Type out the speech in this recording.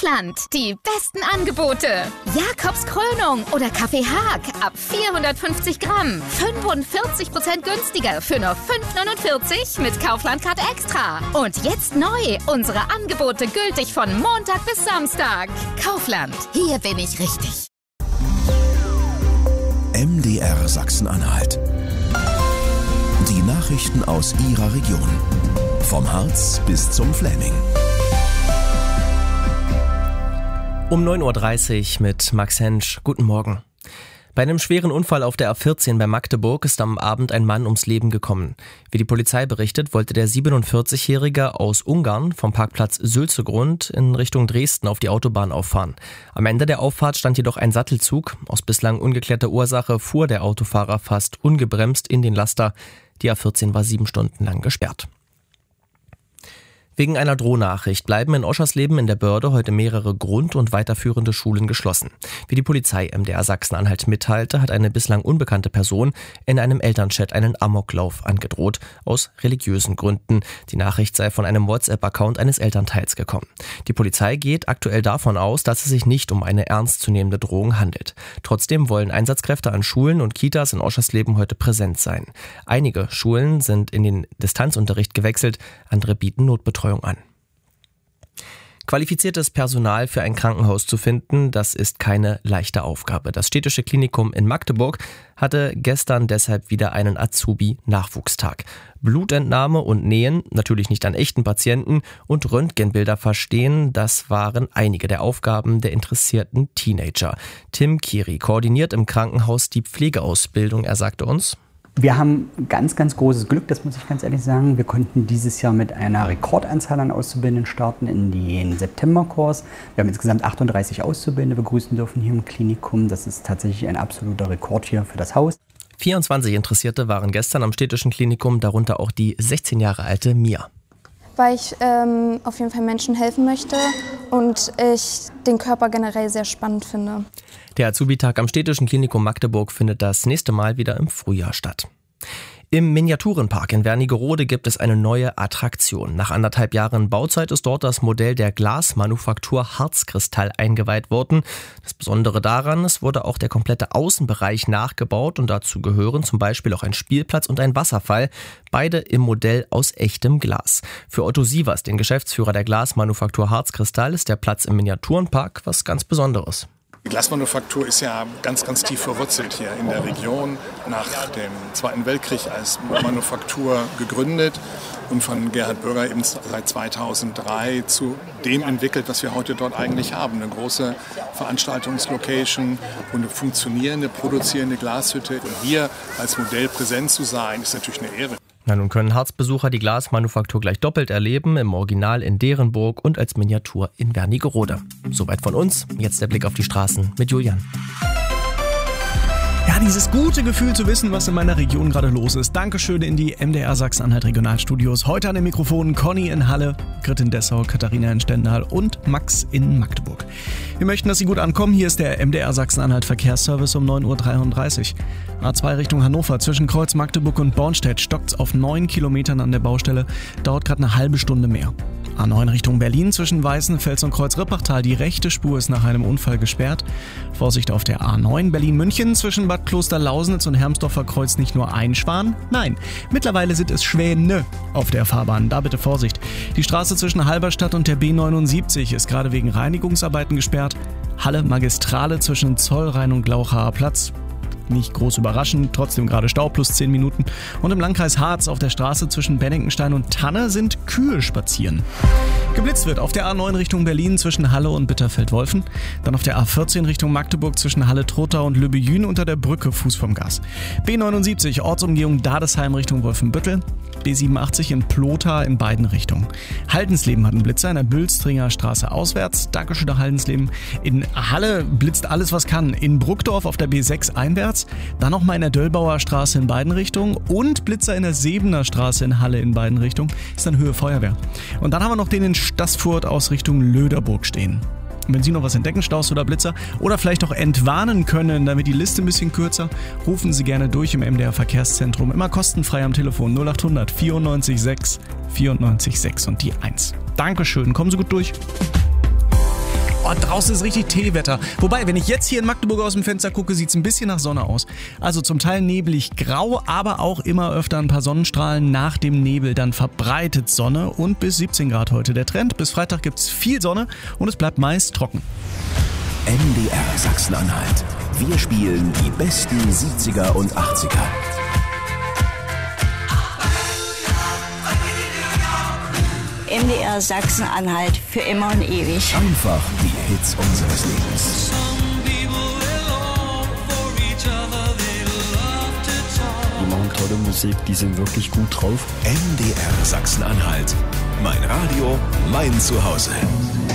Kaufland. Die besten Angebote. Jakobs Krönung oder Kaffee Haag ab 450 Gramm. 45% günstiger für nur 5,49 mit Kaufland-Card Extra. Und jetzt neu. Unsere Angebote gültig von Montag bis Samstag. Kaufland. Hier bin ich richtig. MDR Sachsen-Anhalt. Die Nachrichten aus Ihrer Region. Vom Harz bis zum Fläming. Um 9.30 Uhr mit Max Hensch. Guten Morgen. Bei einem schweren Unfall auf der A14 bei Magdeburg ist am Abend ein Mann ums Leben gekommen. Wie die Polizei berichtet, wollte der 47-Jährige aus Ungarn vom Parkplatz Sülzegrund in Richtung Dresden auf die Autobahn auffahren. Am Ende der Auffahrt stand jedoch ein Sattelzug. Aus bislang ungeklärter Ursache fuhr der Autofahrer fast ungebremst in den Laster. Die A14 war 7 Stunden lang gesperrt. Wegen einer Drohnachricht bleiben in Oschersleben in der Börde heute mehrere grund- und weiterführende Schulen geschlossen. Wie die Polizei MDR Sachsen-Anhalt mitteilte, hat eine bislang unbekannte Person in einem Elternchat einen Amoklauf angedroht, aus religiösen Gründen. Die Nachricht sei von einem WhatsApp-Account eines Elternteils gekommen. Die Polizei geht aktuell davon aus, dass es sich nicht um eine ernstzunehmende Drohung handelt. Trotzdem wollen Einsatzkräfte an Schulen und Kitas in Oschersleben heute präsent sein. Einige Schulen sind in den Distanzunterricht gewechselt, andere bieten Notbetreuung an. Qualifiziertes Personal für ein Krankenhaus zu finden, das ist keine leichte Aufgabe. Das Städtische Klinikum in Magdeburg hatte gestern deshalb wieder einen Azubi-Nachwuchstag. Blutentnahme und Nähen, natürlich nicht an echten Patienten, und Röntgenbilder verstehen, das waren einige der Aufgaben der interessierten Teenager. Tim Kiri koordiniert im Krankenhaus die Pflegeausbildung. Er sagte uns: Wir haben ganz großes Glück, das muss ich ganz ehrlich sagen. Wir konnten dieses Jahr mit einer Rekordanzahl an Auszubildenden starten in den Septemberkurs. Wir haben insgesamt 38 Auszubildende begrüßen dürfen hier im Klinikum. Das ist tatsächlich ein absoluter Rekord hier für das Haus. 24 Interessierte waren gestern am Städtischen Klinikum, darunter auch die 16 Jahre alte Mia. Weil ich auf jeden Fall Menschen helfen möchte und ich den Körper generell sehr spannend finde. Der Azubi-Tag am Städtischen Klinikum Magdeburg findet das nächste Mal wieder im Frühjahr statt. Im Miniaturenpark in Wernigerode gibt es eine neue Attraktion. Nach 1,5 Jahren Bauzeit ist dort das Modell der Glasmanufaktur Harzkristall eingeweiht worden. Das Besondere daran, es wurde auch der komplette Außenbereich nachgebaut und dazu gehören zum Beispiel auch ein Spielplatz und ein Wasserfall. Beide im Modell aus echtem Glas. Für Otto Sievers, den Geschäftsführer der Glasmanufaktur Harzkristall, ist der Platz im Miniaturenpark was ganz Besonderes. Die Glasmanufaktur ist ja ganz tief verwurzelt hier in der Region, nach dem Zweiten Weltkrieg als Manufaktur gegründet und von Gerhard Bürger eben seit 2003 zu dem entwickelt, was wir heute dort eigentlich haben. Eine große Veranstaltungslocation und eine funktionierende, produzierende Glashütte. Und hier als Modell präsent zu sein, ist natürlich eine Ehre. Na, nun können Harzbesucher die Glasmanufaktur gleich doppelt erleben, im Original in Derenburg und als Miniatur in Wernigerode. Soweit von uns, jetzt der Blick auf die Straßen mit Julian. Ja, dieses gute Gefühl zu wissen, was in meiner Region gerade los ist. Dankeschön in die MDR Sachsen-Anhalt Regionalstudios. Heute an den Mikrofonen Conny in Halle, Grit in Dessau, Katharina in Stendal und Max in Magdeburg. Wir möchten, dass Sie gut ankommen. Hier ist der MDR Sachsen-Anhalt Verkehrsservice um 9.33 Uhr. A2 Richtung Hannover zwischen Kreuz Magdeburg und Bornstedt stockt's auf 9 Kilometern an der Baustelle. Dauert gerade eine halbe Stunde mehr. A9 Richtung Berlin zwischen Weißenfels und Kreuz-Rippachtal. Die rechte Spur ist nach einem Unfall gesperrt. Vorsicht auf der A9 Berlin-München zwischen Bad Kloster-Lausnitz und Hermsdorfer Kreuz nicht nur ein Schwan, nein, mittlerweile sind es Schwäne auf der Fahrbahn. Da bitte Vorsicht. Die Straße zwischen Halberstadt und der B79 ist gerade wegen Reinigungsarbeiten gesperrt. Halle Magistrale zwischen Zollrhein und Glauchaer Platz. Nicht groß überraschend, trotzdem gerade Stau plus 10 Minuten. Und im Landkreis Harz auf der Straße zwischen Benninkenstein und Tanne sind Kühe spazieren. Geblitzt wird auf der A9 Richtung Berlin zwischen Halle und Bitterfeld-Wolfen. Dann auf der A14 Richtung Magdeburg zwischen Halle-Trotha und Lübbejün unter der Brücke Fuß vom Gas. B79 Ortsumgehung Dadesheim Richtung Wolfenbüttel. B87 in Plotha in beiden Richtungen. Haldensleben hat einen Blitzer in der Bülstringer Straße auswärts. Dankeschön nach Haldensleben. In Halle blitzt alles, was kann. In Bruckdorf auf der B6 einwärts. Dann nochmal in der Döllbauer Straße in beiden Richtungen. Und Blitzer in der Sebener Straße in Halle in beiden Richtungen. Ist dann Höhe Feuerwehr. Und dann haben wir noch den in Stassfurt aus Richtung Löderburg stehen. Und wenn Sie noch was entdecken, Staus oder Blitzer, oder vielleicht auch entwarnen können, damit die Liste ein bisschen kürzer, rufen Sie gerne durch im MDR Verkehrszentrum. Immer kostenfrei am Telefon 0800 94 6 94 6 und die 1. Dankeschön, kommen Sie gut durch. Oh, draußen ist richtig Teewetter. Wobei, wenn ich jetzt hier in Magdeburg aus dem Fenster gucke, sieht es ein bisschen nach Sonne aus. Also zum Teil neblig grau, aber auch immer öfter ein paar Sonnenstrahlen. Nach dem Nebel dann verbreitet Sonne und bis 17 Grad heute der Trend. Bis Freitag gibt es viel Sonne und es bleibt meist trocken. MDR Sachsen-Anhalt. Wir spielen die besten 70er und 80er. MDR Sachsen-Anhalt für immer und ewig. Einfach die Hits unseres Lebens. Die machen tolle Musik, die sind wirklich gut drauf. MDR Sachsen-Anhalt. Mein Radio, mein Zuhause.